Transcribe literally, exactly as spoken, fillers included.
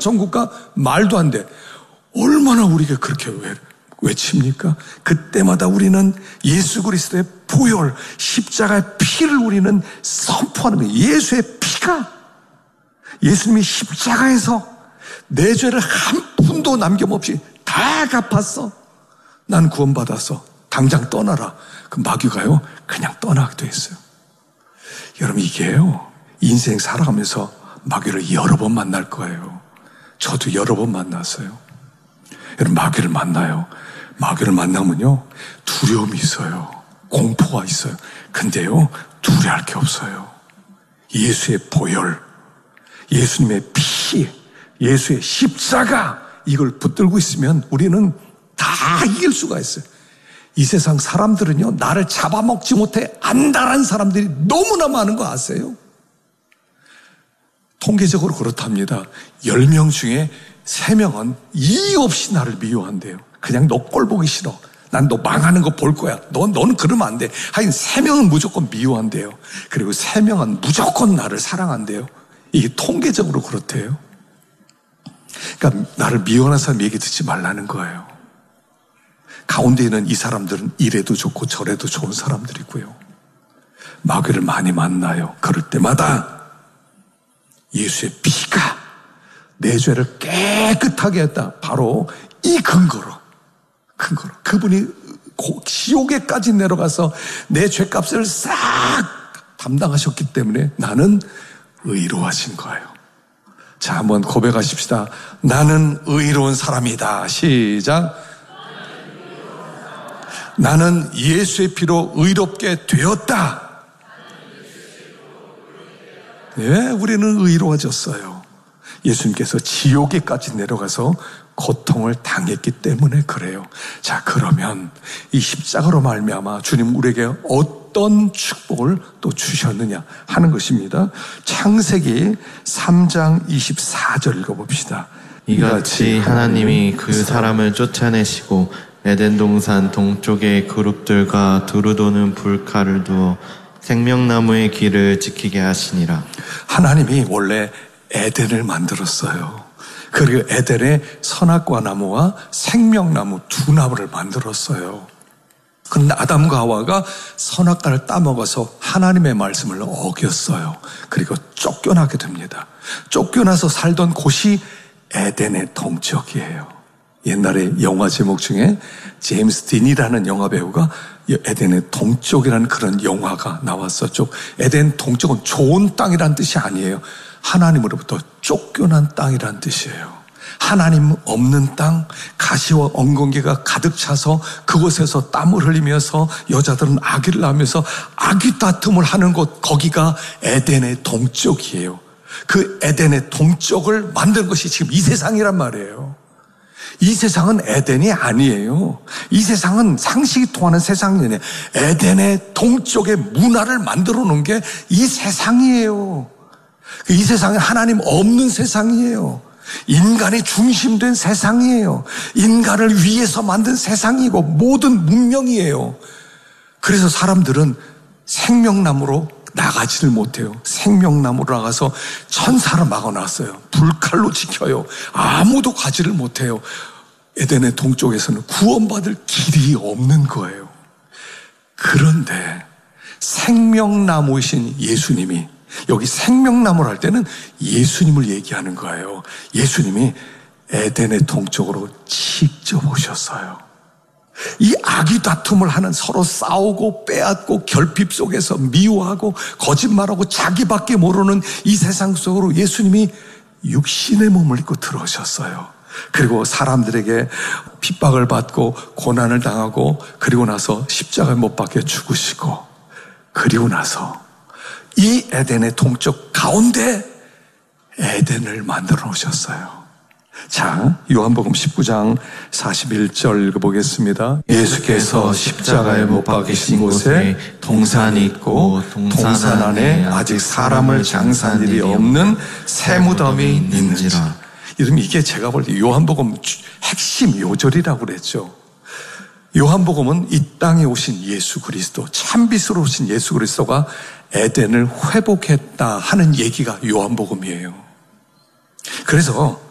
천국가 말도 안 돼. 얼마나 우리가 그렇게 왜 외칩니까? 그때마다 우리는 예수 그리스도의 보혈, 십자가의 피를 우리는 선포하는 거예요. 예수의 피가, 예수님이 십자가에서 내 죄를 한 푼도 남김없이 다 갚았어. 난 구원받았어. 당장 떠나라. 그 마귀가요, 그냥 떠나게 돼 있어요. 여러분, 이게요, 인생 살아가면서 마귀를 여러 번 만날 거예요. 저도 여러 번 만났어요. 여러분, 마귀를 만나요. 마귀를 만나면요, 두려움이 있어요. 공포가 있어요. 근데요, 두려워할 게 없어요. 예수의 보혈, 예수님의 피, 예수의 십자가, 이걸 붙들고 있으면 우리는 다 이길 수가 있어요. 이 세상 사람들은요, 나를 잡아먹지 못해 안달한 사람들이 너무나 많은 거 아세요? 통계적으로 그렇답니다. 열 명 중에 세 명은 이유 없이 나를 미워한대요. 그냥 너 꼴 보기 싫어. 난 너 망하는 거 볼 거야. 너, 너는 그러면 안 돼. 하여튼 세 명은 무조건 미워한대요. 그리고 세 명은 무조건 나를 사랑한대요. 이게 통계적으로 그렇대요. 그러니까 나를 미워하는 사람 얘기 듣지 말라는 거예요. 가운데 있는 이 사람들은 이래도 좋고 저래도 좋은 사람들이고요. 마귀를 많이 만나요. 그럴 때마다 예수의 피가 내 죄를 깨끗하게 했다. 바로 이 근거로, 근거로. 그분이 지옥에까지 내려가서 내 죄값을 싹 담당하셨기 때문에 나는 의로워진 거예요. 자, 한번 고백하십시다. 나는 의로운 사람이다. 시작. 나는 예수의 피로 의롭게 되었다. 네, 우리는 의로워졌어요. 예수님께서 지옥에까지 내려가서 고통을 당했기 때문에 그래요. 자, 그러면 이 십자가로 말미암아 주님 우리에게 어떤 축복을 또 주셨느냐 하는 것입니다. 창세기 삼 장 이십사 절 읽어봅시다. 이같이 하나님이 그 사람을 쫓아내시고 에덴 동산 동쪽에 그룹들과 두루 도는 불칼을 두어 생명나무의 길을 지키게 하시니라. 하나님이 원래 에덴을 만들었어요. 그리고 에덴에 선악과 나무와 생명나무 두 나무를 만들었어요. 그런데 아담과 하와가 선악과를 따먹어서 하나님의 말씀을 어겼어요. 그리고 쫓겨나게 됩니다. 쫓겨나서 살던 곳이 에덴의 동쪽이에요. 옛날에 영화 제목 중에 제임스 딘이라는 영화 배우가 에덴의 동쪽이라는 그런 영화가 나왔었죠. 에덴 동쪽은 좋은 땅이란 뜻이 아니에요. 하나님으로부터 쫓겨난 땅이란 뜻이에요. 하나님 없는 땅, 가시와 엉겅퀴가 가득 차서 그곳에서 땀을 흘리면서 여자들은 아기를 낳으면서 아기 다툼을 하는 곳, 거기가 에덴의 동쪽이에요. 그 에덴의 동쪽을 만든 것이 지금 이 세상이란 말이에요. 이 세상은 에덴이 아니에요. 이 세상은 상식이 통하는 세상이 아니에요. 에덴의 동쪽의 문화를 만들어 놓은 게 이 세상이에요. 이 세상은 하나님 없는 세상이에요. 인간이 중심된 세상이에요. 인간을 위해서 만든 세상이고 모든 문명이에요. 그래서 사람들은 생명나무로 나가지를 못해요. 생명나무로 나가서 천사를 막아놨어요. 불칼로 지켜요. 아무도 가지를 못해요. 에덴의 동쪽에서는 구원받을 길이 없는 거예요. 그런데 생명나무이신 예수님이, 여기 생명나무를 할 때는 예수님을 얘기하는 거예요. 예수님이 에덴의 동쪽으로 직접 오셨어요. 이 아기 다툼을 하는, 서로 싸우고 빼앗고 결핍 속에서 미워하고 거짓말하고 자기밖에 모르는 이 세상 속으로 예수님이 육신의 몸을 입고 들어오셨어요. 그리고 사람들에게 핍박을 받고 고난을 당하고, 그리고 나서 십자가에 못 박혀 죽으시고, 그리고 나서 이 에덴의 동쪽 가운데 에덴을 만들어 놓으셨어요. 자, 요한복음 십구 장 사십일 절 읽어보겠습니다. 예수께서 십자가에 못 박히신 곳에 동산이 있고 동산 안에 아직 사람을 장사한 일이 없는 새 무덤이 있는지라. 이러면 이게 제가 볼 때 요한복음 핵심 요절이라고 그랬죠. 요한복음은 이 땅에 오신 예수 그리스도, 참빛으로 오신 예수 그리스도가 에덴을 회복했다 하는 얘기가 요한복음이에요. 그래서